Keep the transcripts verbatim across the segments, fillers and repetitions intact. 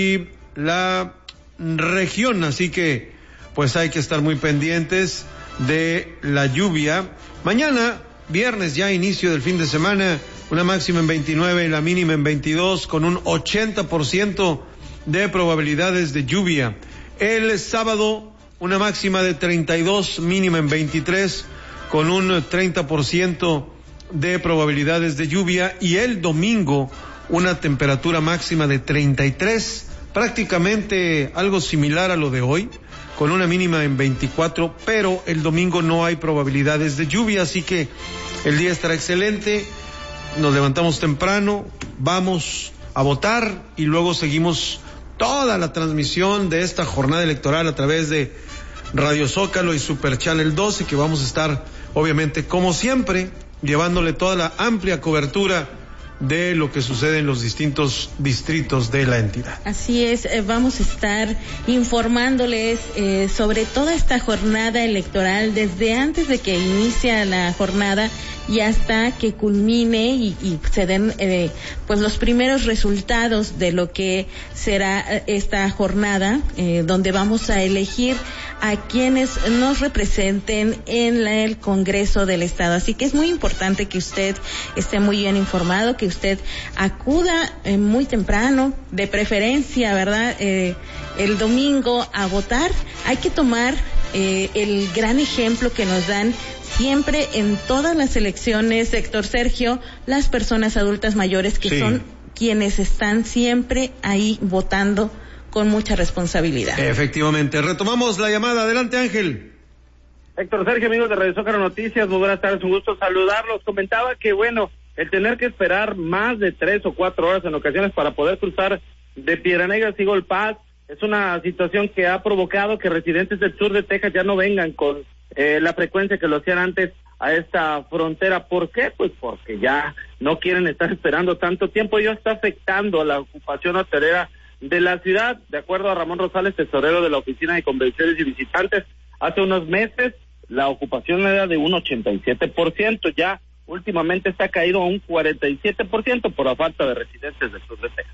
y la región, así que pues hay que estar muy pendientes de la lluvia. Mañana, viernes, ya inicio del fin de semana, una máxima en veintinueve y la mínima en veintidós, con un ochenta por ciento de probabilidades de lluvia. El sábado, una máxima de treinta y dos, mínima en veintitrés, con un treinta por ciento de probabilidades de lluvia. Y el domingo, una temperatura máxima de treinta y tres, prácticamente algo similar a lo de hoy, con una mínima en veinticuatro, pero el domingo no hay probabilidades de lluvia, así que el día estará excelente. Nos levantamos temprano, vamos a votar y luego seguimos toda la transmisión de esta jornada electoral a través de Radio Zócalo y Super Channel doce, que vamos a estar, obviamente, como siempre, llevándole toda la amplia cobertura de lo que sucede en los distintos distritos de la entidad. Así es, eh, vamos a estar informándoles eh, sobre toda esta jornada electoral desde antes de que inicia la jornada y hasta que culmine y, y se den eh, pues los primeros resultados de lo que será esta jornada, eh, donde vamos a elegir a quienes nos representen en la, el Congreso del Estado. Así que es muy importante que usted esté muy bien informado, que usted acuda eh, muy temprano, de preferencia, ¿verdad? Eh, el domingo a votar. Hay que tomar eh, el gran ejemplo que nos dan siempre en todas las elecciones, Héctor Sergio, las personas adultas mayores que sí. son quienes están siempre ahí votando con mucha responsabilidad. Efectivamente. Retomamos la llamada. Adelante, Ángel. Héctor Sergio, amigos de Radio Zócalo Noticias, muy buenas tardes, un gusto saludarlos. Comentaba que, bueno, el tener que esperar más de tres o cuatro horas en ocasiones para poder cruzar de Piedra Negra a Eagle Pass es una situación que ha provocado que residentes del sur de Texas ya no vengan con eh, la frecuencia que lo hacían antes a esta frontera. ¿Por qué? Pues porque ya no quieren estar esperando tanto tiempo. Ello está afectando a la ocupación hotelera de la ciudad. De acuerdo a Ramón Rosales, tesorero de la Oficina de Convenciones y Visitantes, hace unos meses la ocupación era de un ochenta y siete por ciento, ya últimamente está caído a un cuarenta y siete por ciento por la falta de residentes del sur de Texas.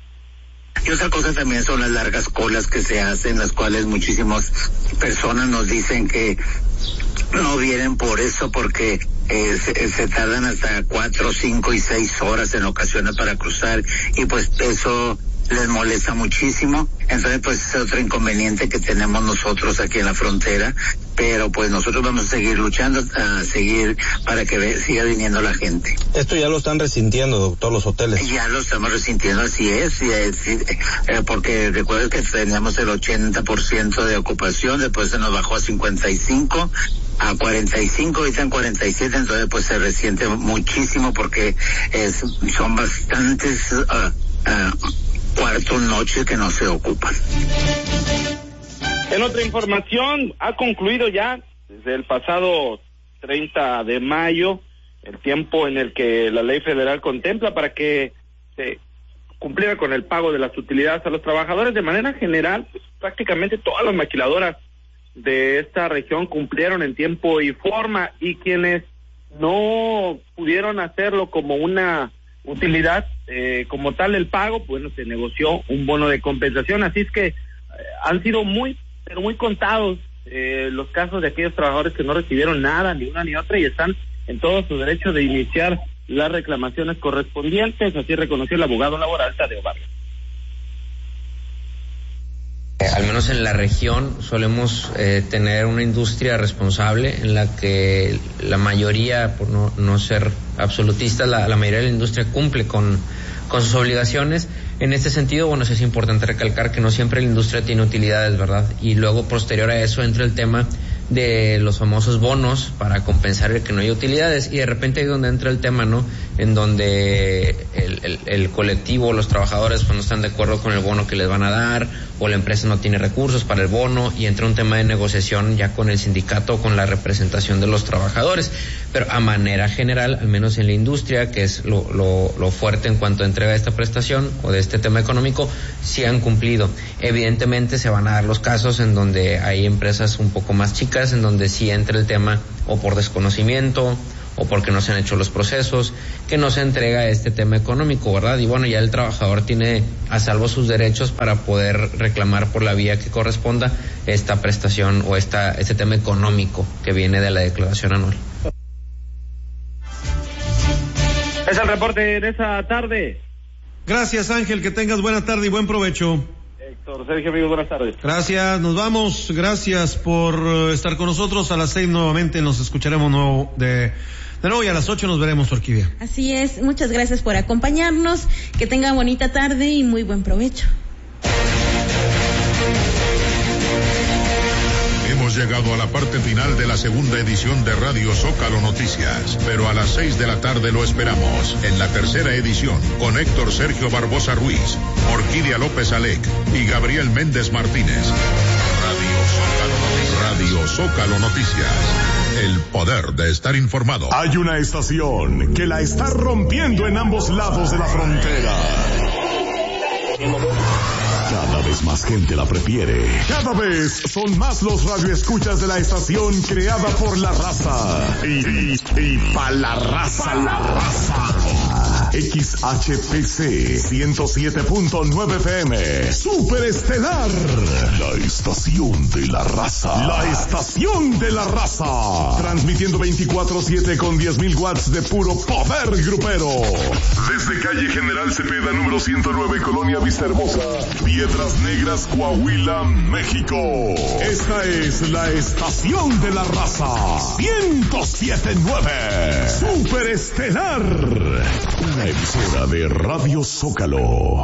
Y otra cosa también son las largas colas que se hacen, las cuales muchísimas personas nos dicen que no vienen por eso, porque eh, se, se tardan hasta cuatro, cinco y seis horas en ocasiones para cruzar, y pues eso les molesta muchísimo. Entonces pues es otro inconveniente que tenemos nosotros aquí en la frontera, pero pues nosotros vamos a seguir luchando, a seguir para que ve, siga viniendo la gente. Esto ya lo están resintiendo, doctor, los hoteles. Ya lo estamos resintiendo, así es, y es y, eh, porque recuerden que teníamos el ochenta por ciento de ocupación, después se nos bajó a cincuenta y cinco, a cuarenta y cinco, ahorita en cuarenta y siete, entonces pues se resiente muchísimo porque es, son bastantes uh, uh, cuartos noches que no se ocupan. En otra información, ha concluido ya desde el pasado treinta de mayo el tiempo en el que la ley federal contempla para que se cumpliera con el pago de las utilidades a los trabajadores. De manera general, pues, prácticamente todas las maquiladoras de esta región cumplieron en tiempo y forma, y quienes no pudieron hacerlo como una utilidad, eh, como tal el pago, bueno, se negoció un bono de compensación. Así es que eh, han sido muy, pero muy contados eh, los casos de aquellos trabajadores que no recibieron nada, ni una ni otra, y están en todo su derecho de iniciar las reclamaciones correspondientes. Así reconoció el abogado laboral Tadeo Vargas. Eh, al menos en la región solemos eh, tener una industria responsable en la que la mayoría, por no, no ser absolutista, la, la mayoría de la industria cumple con, con sus obligaciones. En este sentido, bueno, es importante recalcar que no siempre la industria tiene utilidades, ¿verdad? Y luego, posterior a eso, entra el tema de los famosos bonos para compensar el que no hay utilidades, y de repente ahí donde entra el tema, ¿no? En donde el, el, el colectivo, los trabajadores pues no están de acuerdo con el bono que les van a dar, o la empresa no tiene recursos para el bono, y entra un tema de negociación ya con el sindicato o con la representación de los trabajadores. Pero a manera general, al menos en la industria, que es lo, lo, lo fuerte en cuanto a entrega de esta prestación o de este tema económico, sí han cumplido. Evidentemente se van a dar los casos en donde hay empresas un poco más chicas, en donde sí entra el tema o por desconocimiento o porque no se han hecho los procesos, que no se entrega este tema económico, ¿verdad? Y bueno, ya el trabajador tiene a salvo sus derechos para poder reclamar por la vía que corresponda esta prestación o esta este tema económico que viene de la declaración anual. Es el reporte en esa tarde. Gracias, Ángel, que tengas buena tarde y buen provecho. Héctor, Sergio, amigos, buenas tardes. Gracias, nos vamos, gracias por estar con nosotros. A las seis nuevamente nos escucharemos nuevo de, de nuevo y a las ocho nos veremos, Orquídea. Así es, muchas gracias por acompañarnos, que tengan bonita tarde y muy buen provecho. Hemos llegado a la parte final de la segunda edición de Radio Zócalo Noticias, pero a las seis de la tarde lo esperamos en la tercera edición con Héctor Sergio Barbosa Ruiz, Orquídea López Alec y Gabriel Méndez Martínez. Radio Zócalo Noticias. Radio Zócalo Noticias. El poder de estar informado. Hay una estación que la está rompiendo en ambos lados de la frontera. Cada vez más gente la prefiere. Cada vez son más los radioescuchas de la estación creada por la raza. Y, y, y pa' la raza, la raza. X H P C ciento siete punto nueve F M. Superestelar. La estación de la raza. La estación de la raza. Transmitiendo veinticuatro siete con diez mil watts de puro poder grupero. Desde calle General Cepeda, número ciento nueve, Colonia Vista Hermosa, Piedras Negras, Coahuila, México. Esta es la estación de la raza. ciento siete punto nueve. Superestelar. Una emisora de Radio Zócalo.